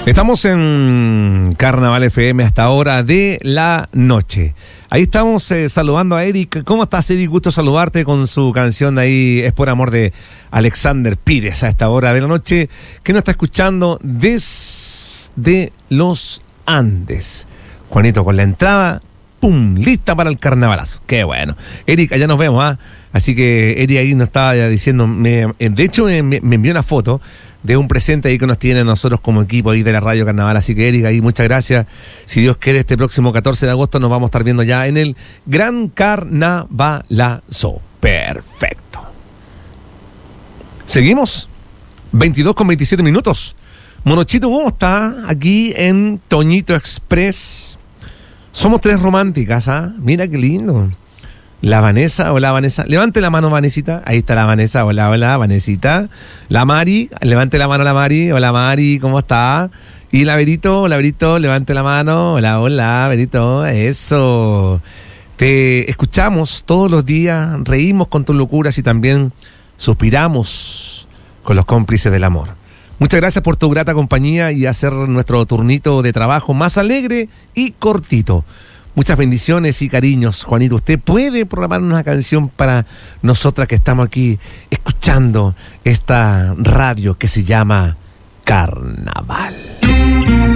Estamos en Carnaval FM hasta hora de la noche. Ahí estamos saludando a Eric. ¿Cómo estás, Eric? Gusto saludarte con su canción de ahí, Es por amor, de Alexander Pires, a esta hora de la noche, que nos está escuchando desde los Andes. Juanito, con la entrada, ¡pum!, lista para el carnavalazo. ¡Qué bueno! Eric, allá nos vemos, ¿ah? Así que Eric ahí nos estaba diciendo, de hecho me envió una foto de un presente ahí que nos tiene nosotros como equipo ahí de la Radio Carnaval. Así que Eric, ahí muchas gracias. Si Dios quiere, este próximo 14 de agosto nos vamos a estar viendo ya en el Gran Carnavalazo. Perfecto. Seguimos. 22:27. Monochito, ¿cómo está? Aquí en Toñito Express. Somos tres románticas, ¿ah? Mira qué lindo. La Vanessa, hola Vanessa. Levante la mano, Vanesita. Ahí está la Vanessa, hola, Vanesita. La Mari, levante la mano la Mari. Hola Mari, ¿cómo está? Y la Verito, hola Verito, levante la mano. Hola Verito, eso. Te escuchamos todos los días, reímos con tus locuras y también suspiramos con los cómplices del amor. Muchas gracias por tu grata compañía y hacer nuestro turnito de trabajo más alegre y cortito. Muchas bendiciones y cariños, Juanito. ¿Usted puede programar una canción para nosotras que estamos aquí escuchando esta radio que se llama Carnaval?